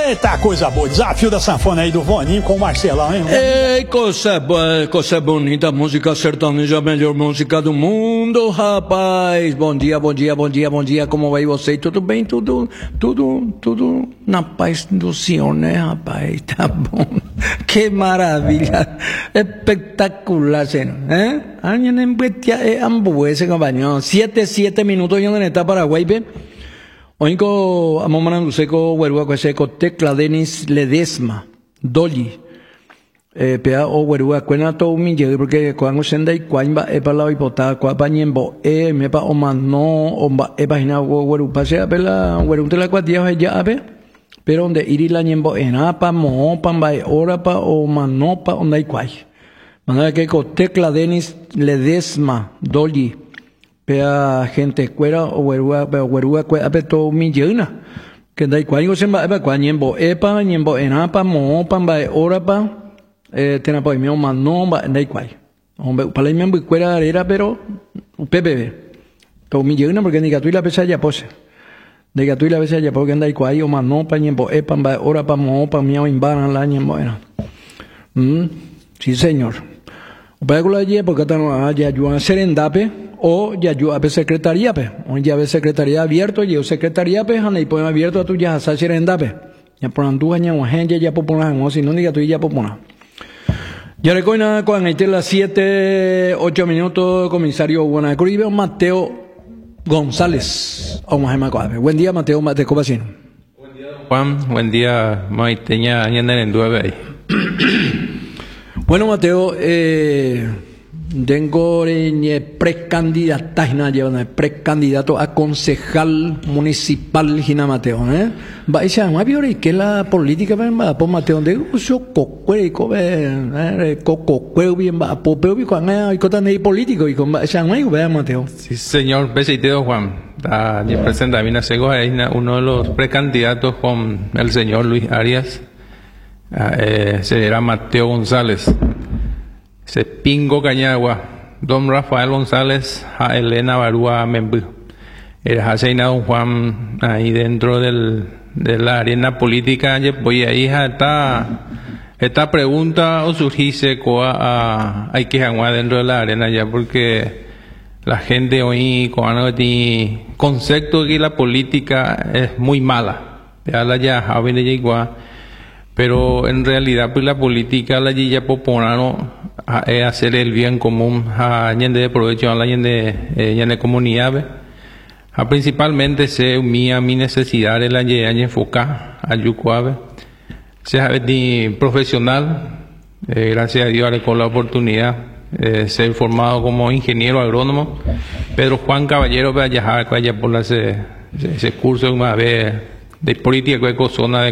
Eita, coisa boa. Desafio da sanfona aí do Voninho com o Marcelão, hein? Ei, coisa boa, coisa bonita, música sertaneja, a melhor música do mundo, rapaz. Bom dia, bom dia, bom dia, bom dia. Como vai você? Tudo bem? Tudo na paz do Senhor, né, rapaz? Tá bom. Que maravilha. Espectacular, senhor. Año en bestia es ambuese, compañero. 7 minutos y en está Paraguay, ¿ve? Oinko amomanan useko werua kweseko Tecla Denis Ledesma Dolly pea o werua kwena to umije porque kwango sendai kwamba epala ipota kwa panyembo mepa omano omba epagina weru pase apela weru tela kwatia ya ape pero donde iri la nyembo enapa mo pamba ora pa o manopa ondai kwai manera que ko Tecla Denis Ledesma Dolly pea gente cuera o werua kue apeto millena que dai cuángo se va kwa nyembo epa nyembo enapa mo pamba orapa tena pa mi manomba dai kwai hombre para mi ambu cuera era pero pepe to millena porque ni gatuila pesa ya pose de gatuila pesa ya porque dai kwai o manopa nyembo epa pamba orapa mo pa mi imbaran la nyembo era sí señor para allí porque están allá ayudan serendape o ya yo a secretaría pe o ya ve secretaría abierto yo secretaría pe han y ponen abierto a tu ya sa serendape ya por andu aña o gente ya popona o si no diga tu ya popona ya recoina con ahí las 7, 8 minutos comisario buena Curibe Mateo González o Mahema Coabe. Buen día Mateo Cobacino. Buen día Juan, buen día Maiteña añanda en Duebe. Bueno, Mateo, tengo precandidato a concejal municipal Gina Mateo, va a ser más biori que la política va por Mateo de uso coco bien va por pero con hay cosas de político y con va a muy Mateo. Sí, señor presidente Juan, ni presenta Mina Sego es uno de los precandidatos con el señor Luis Arias. Será Mateo González, se Pingo Cañagua, don Rafael González, a Elena Barúa Membu. Era Haseina don Juan ahí dentro de la arena política. Voy ahí esta pregunta o surgirse hay que jugar dentro de la arena ya porque la gente hoy con tiene concepto que la política es muy mala. Ya pero en realidad pues la política la ya popolano es hacer el bien común a gente de provecho a la gente comunidad principalmente se unía a mi necesidad de la gente enfocar a yucuave sea ni profesional gracias a Dios con la oportunidad de ser formado como ingeniero agrónomo. Pedro Juan Caballero vaya por ese curso una vez de política de zona de